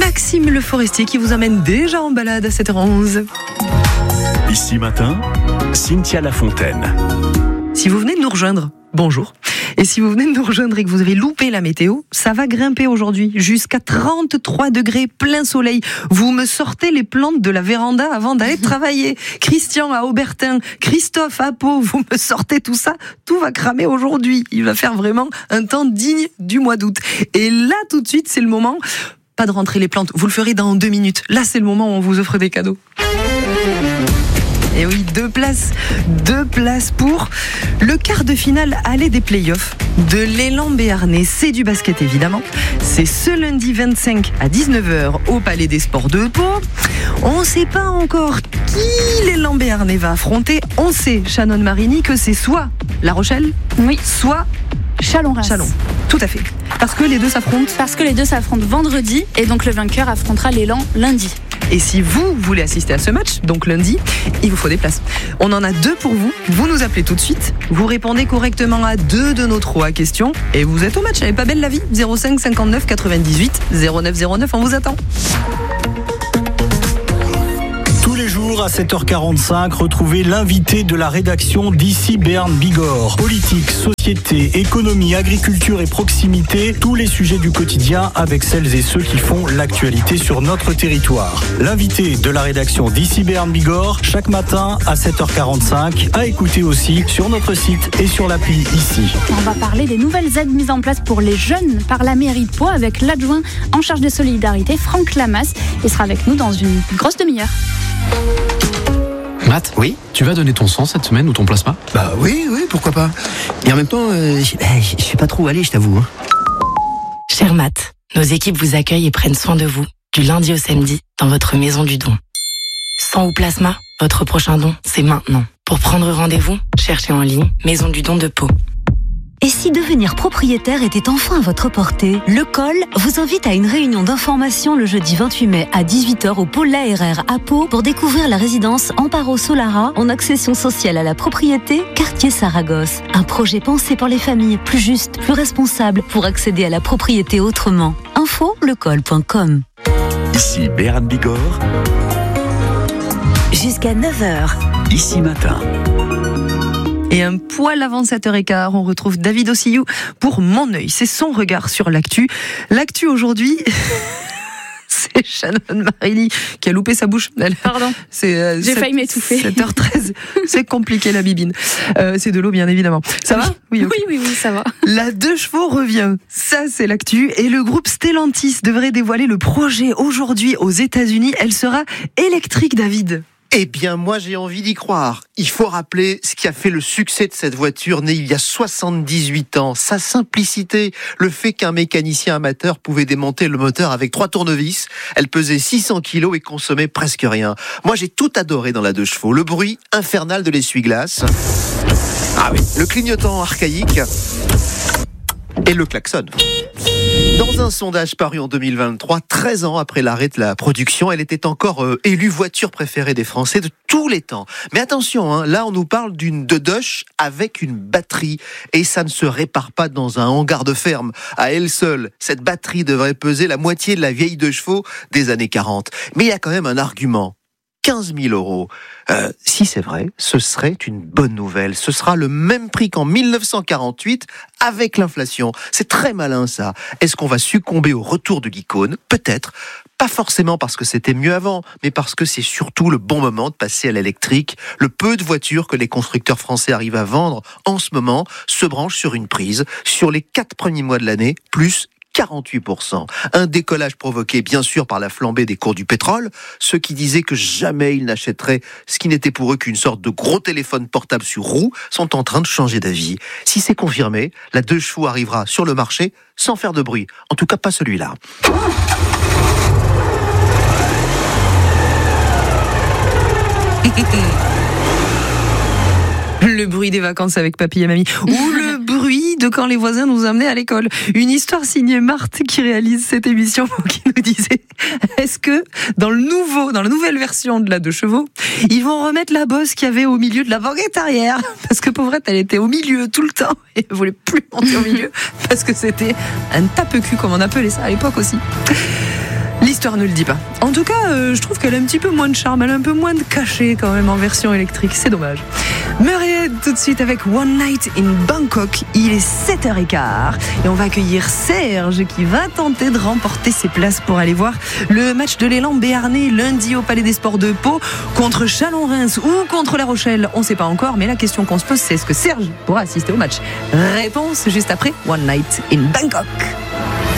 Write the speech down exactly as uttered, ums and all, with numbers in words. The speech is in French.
Maxime Le Forestier qui vous emmène déjà en balade à sept heures onze. Ici matin, Cynthia Lafontaine. Si vous venez de nous rejoindre, bonjour. Et si vous venez de nous rejoindre et que vous avez loupé la météo, ça va grimper aujourd'hui jusqu'à trente-trois degrés, plein soleil. Vous me sortez les plantes de la véranda avant d'aller travailler. Christian à Aubertin, Christophe à Pau, vous me sortez tout ça. Tout va cramer aujourd'hui. Il va faire vraiment un temps digne du mois d'août. Et là, tout de suite, c'est le moment. Pas de rentrer les plantes. Vous le ferez dans deux minutes. Là, c'est le moment où on vous offre des cadeaux. Et oui, deux places, deux places pour le quart de finale aller des playoffs de l'élan béarnais. C'est du basket évidemment. C'est ce lundi vingt-cinq à dix-neuf heures au Palais des Sports de Pau. On ne sait pas encore qui l'élan béarnais va affronter. On sait, Shannon Marini, que c'est soit La Rochelle, oui, soit Chalon-Reims. Chalon, tout à fait. Parce que les deux s'affrontent. Parce que les deux s'affrontent vendredi et donc le vainqueur affrontera l'élan lundi. Et si vous voulez assister à ce match, donc lundi, il vous faut des places. On en a deux pour vous. Vous nous appelez tout de suite. Vous répondez correctement à deux de nos trois questions. Et vous êtes au match. Elle est pas belle la vie. zéro cinq cinquante-neuf quatre-vingt-dix-huit zéro neuf zéro neuf. On vous attend. Tous les jours à sept heures quarante-cinq, retrouvez l'invité de la rédaction d'Ici Béarn Bigorre. Politique, société, économie, agriculture et proximité, tous les sujets du quotidien avec celles et ceux qui font l'actualité sur notre territoire. L'invité de la rédaction d'Ici Béarn Bigorre, chaque matin à sept heures quarante-cinq, à écouter aussi sur notre site et sur l'appli Ici. On va parler des nouvelles aides mises en place pour les jeunes par la mairie de Pau avec l'adjoint en charge des solidarités, Franck Lamas. Il sera avec nous dans une grosse demi-heure. Matt, oui, tu vas donner ton sang cette semaine ou ton plasma ? Bah oui, oui, pourquoi pas. Et en même temps, euh, je bah, sais pas trop où aller, je t'avoue. Hein. Cher Matt, nos équipes vous accueillent et prennent soin de vous, du lundi au samedi, dans votre maison du don. Sang ou plasma, votre prochain don, c'est maintenant. Pour prendre rendez-vous, cherchez en ligne Maison du don de Pau. Et si devenir propriétaire était enfin à votre portée, le C O L vous invite à une réunion d'information le jeudi vingt-huit mai à dix-huit heures au pôle l'A R R à Pau pour découvrir la résidence Amparo Solara en accession sociale à la propriété, quartier Saragosse. Un projet pensé pour les familles, plus juste, plus responsable pour accéder à la propriété autrement. Info lecol point com. Ici Béarn Bigorre. Jusqu'à neuf heures. Ici matin. Et un poil avant sept heures quinze, on retrouve David Ossillou pour Mon œil. C'est son regard sur l'actu. L'actu aujourd'hui, c'est Shannon Marini qui a loupé sa bouche. Elle, Pardon, c'est, euh, j'ai failli m'étouffer. sept heures treize, c'est compliqué la bibine. Euh, c'est de l'eau bien évidemment. Ça oui. va ? Oui, okay. oui, oui, oui, ça va. La deux chevaux revient, ça c'est l'actu. Et le groupe Stellantis devrait dévoiler le projet aujourd'hui aux États-Unis. Elle sera électrique, David. Eh bien, moi, j'ai envie d'y croire. Il faut rappeler ce qui a fait le succès de cette voiture née il y a soixante-dix-huit ans. Sa simplicité, le fait qu'un mécanicien amateur pouvait démonter le moteur avec trois tournevis. Elle pesait six cents kilos et consommait presque rien. Moi, j'ai tout adoré dans la deux chevaux. Le bruit infernal de l'essuie-glace. Ah oui, le clignotant archaïque. Et le klaxon. Dans un sondage paru en deux mille vingt-trois, treize ans après l'arrêt de la production, elle était encore euh, élue voiture préférée des Français de tous les temps. Mais attention, hein, là on nous parle d'une Dodoche avec une batterie. Et ça ne se répare pas dans un hangar de ferme. À elle seule, cette batterie devrait peser la moitié de la vieille deux chevaux des années quarante. Mais il y a quand même un argument. quinze mille euros. Euh, si c'est vrai, ce serait une bonne nouvelle. Ce sera le même prix qu'en mille neuf cent quarante-huit avec l'inflation. C'est très malin ça. Est-ce qu'on va succomber au retour de l'icône ? Peut-être. Pas forcément parce que c'était mieux avant, mais parce que c'est surtout le bon moment de passer à l'électrique. Le peu de voitures que les constructeurs français arrivent à vendre en ce moment se branchent sur une prise. Sur les quatre premiers mois de l'année, plus quarante-huit pour cent. Un décollage provoqué bien sûr par la flambée des cours du pétrole. Ceux qui disaient que jamais ils n'achèteraient ce qui n'était pour eux qu'une sorte de gros téléphone portable sur roue sont en train de changer d'avis. Si c'est confirmé, la deux chevaux arrivera sur le marché sans faire de bruit. En tout cas pas celui-là. Le bruit des vacances avec papy et mamie. Ou le bruit de quand les voisins nous amenaient à l'école. Une histoire signée Marthe qui réalise cette émission qui nous disait est-ce que dans le nouveau, dans la nouvelle version de la deux chevaux, ils vont remettre la bosse qu'il y avait au milieu de la banquette arrière? Parce que pauvrette, elle était au milieu tout le temps et elle voulait plus monter au milieu parce que c'était un tape-cul comme on appelait ça à l'époque aussi. L'histoire ne le dit pas. En tout cas, euh, je trouve qu'elle a un petit peu moins de charme, elle a un peu moins de cachet quand même en version électrique, c'est dommage. Murray tout de suite avec One Night in Bangkok, il est sept heures quinze et on va accueillir Serge qui va tenter de remporter ses places pour aller voir le match de l'élan béarnais lundi au Palais des Sports de Pau contre Chalon-Reims ou contre La Rochelle, on ne sait pas encore, mais la question qu'on se pose c'est est-ce que Serge pourra assister au match? Réponse juste après One Night in Bangkok.